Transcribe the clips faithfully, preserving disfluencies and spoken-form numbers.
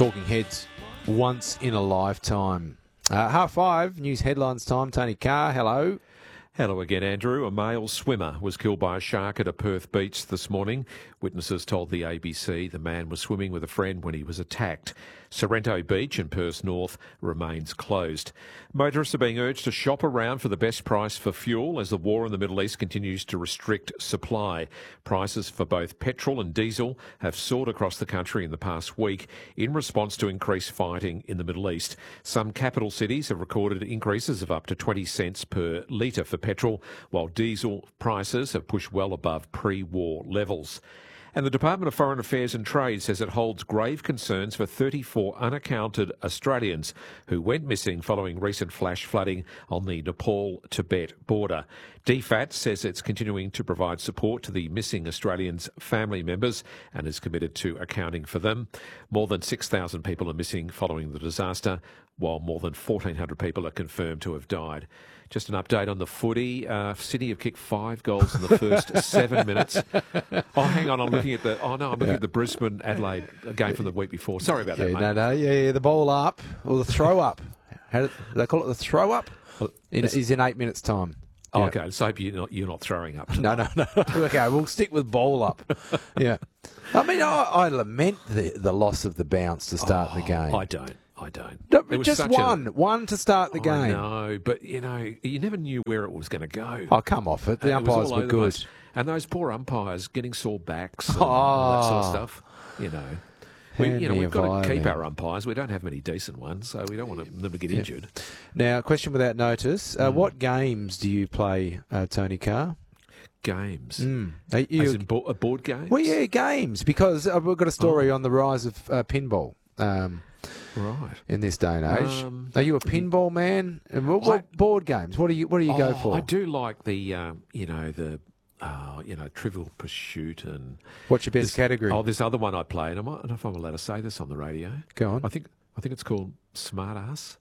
Talking Heads, once in a lifetime. Uh, half five, news headlines time. Tony Carr, hello. Hello again, Andrew. A male swimmer was killed by a shark at a Perth beach this morning. Witnesses told the A B C the man was swimming with a friend when he was attacked. Sorrento Beach in Perth North remains closed. Motorists are being urged to shop around for the best price for fuel as the war in the Middle East continues to restrict supply. Prices for both petrol and diesel have soared across the country in the past week in response to increased fighting in the Middle East. Some capital cities have recorded increases of up to twenty cents per litre for petrol, while diesel prices have pushed well above pre-war levels. And the Department of Foreign Affairs and Trade says it holds grave concerns for thirty-four unaccounted Australians who went missing following recent flash flooding on the Nepal-Tibet border. D F A T says it's continuing to provide support to the missing Australians' family members and is committed to accounting for them. More than six thousand people are missing following the disaster, while more than fourteen hundred people are confirmed to have died. Just an update on the footy. Uh, Sydney have kicked five goals in the first seven minutes. Oh, hang on, I'm looking at the. Oh no, I'm looking Yeah. at the Brisbane Adelaide game from the week before. Sorry about Yeah, that, mate. no, no, yeah, yeah, the bowl up, or the throw up. How do they call it? The throw up? It is in eight minutes' time. Oh, Yeah. okay, let's hope you're not, you're not throwing up. No, no, no. Okay, we'll stick with bowl up. Yeah. I mean, I, I lament the, the loss of the bounce to start Oh, the game. I don't. I don't. No, It was just such one. A, One to start the I game. know, but you know, you never knew where it was going to go. Oh, come off it. The And it was umpires all were over the good. place. And those poor umpires getting sore backs and all that sort of Oh. stuff. You know, we, Hand you know me we've a got to keep violin. our umpires. We don't have many decent ones, so we don't want them to get injured. Now, question without notice. Uh, What games do you play, uh, Tony Carr? Games, Mm. Are you, as in bo- a board game. well, yeah, games, because uh, we've got a story on the rise of uh, pinball um, Right. in this day and age. Um, Are you a pinball man? And what, what I- board games? What do you What do you go Oh, for? I do like the, um, you know, the, uh, you know, Trivial Pursuit and What's your best this- category? Oh, this other one I play, and I don't know if I'm allowed to say this on the radio. Go on. I think I think it's called Smart Ass.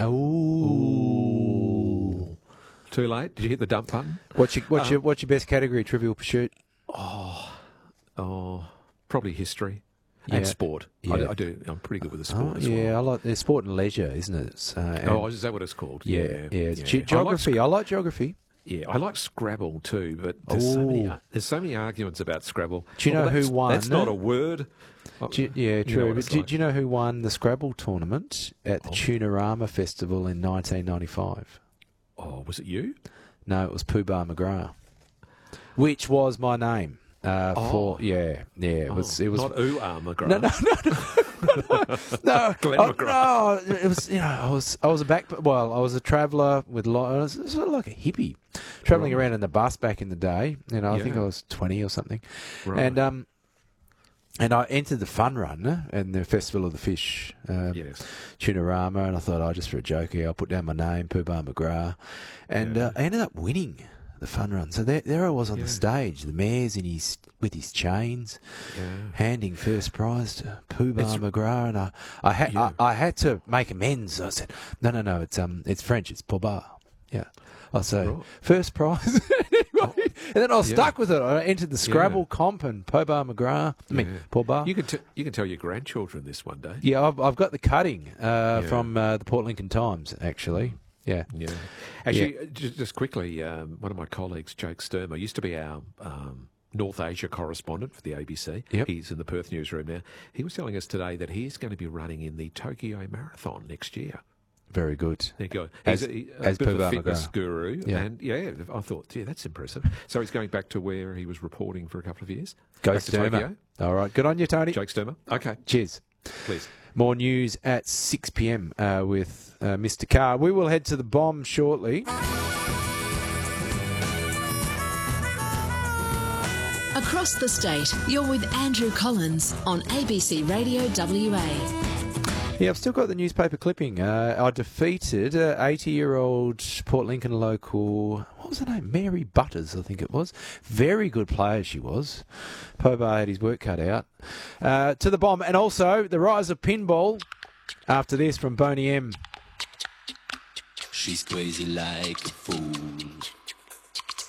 Oh. Too late? Did you hit the dump button? What's your What's Um, your What's your best category? Trivial Pursuit. Oh, probably history Yeah. and sport. Yeah. I, I do. I'm pretty good with the sport Oh, as yeah, well. I like the sport and leisure, isn't it? It's, uh, and- Oh, is that what it's called? yeah, Yeah, yeah. Ge- I like geography. I like geography. Yeah, I like Scrabble too, but there's so many Oh. there's so many arguments about Scrabble. Do you know Well, who that's- won? That's not a word. Do you- yeah, You know true. what But it's do, like. do you know who won the Scrabble tournament at the Oh. Tunarama Festival in nineteen ninety-five? Oh, was it you? No, it was Pooh Bar McGrath, which was my name. Uh, Oh. For yeah, yeah, it was. Oh, It was not Ooh Ah McGrath. no, no, no, no, no. Glenn Oh, McGrath. no, it was. You know, I was. I was a back. Well, I was a traveller with. Lo- I was sort of like a hippie, travelling Right. around in the bus back in the day. You know, I think I Yeah. was twenty or something, Right. and um, and I entered the Fun Run and the Festival of the Fish. Uh, Yes. Tunarama, and I thought, oh, just for a joke here, I'll put down my name, Pooh Bar McGrath. And Yeah. uh, I ended up winning the fun run. So there, there I was on Yeah. the stage, the mayor's in his with his chains, Yeah. handing first prize to Pooh Bar It's- McGrath, and I, I, had, Yeah. I, I had to make amends. I said, no, no, no, it's um, it's French, it's Pooh Bar. Yeah. I say Right. first prize, anyway, and then I was Yeah. stuck with it. I entered the Scrabble Yeah. comp and Pooh Bar McGrath. I mean, Yeah. Pooh Bar. You can t- you can tell your grandchildren this one day. Yeah, I've, I've got the cutting uh, Yeah. from uh, the Port Lincoln Times, actually. Yeah. Yeah. Actually, uh, just, just quickly, um, one of my colleagues, Jake Sturmer, used to be our um, North Asia correspondent for the A B C. Yep. He's in the Perth newsroom now. He was telling us today that he's going to be running in the Tokyo Marathon next year. Very good. There you go. As- He's a, he- a as bit of Pooh a Bar fitness McGrath. guru. Yeah. And yeah, I thought, yeah, that's impressive. So he's going back to where he was reporting for a couple of years. Go Back to Sturmer. Tokyo. All right. Good on you, Tony. Jake Sturmer. Okay, Cheers. please. More news at six p.m. Uh, with uh, Mister Carr. We will head to the bomb shortly. Across the state, you're with Andrew Collins on A B C Radio W A. Yeah, I've still got the newspaper clipping. Uh, I defeated uh, eighty-year-old Port Lincoln local, what was her name? Mary Butters, I think it was. Very good player she was. Pobar had his work cut out. Uh, to the bomb. And also, the rise of pinball after this from Boney M. She's crazy like a fool.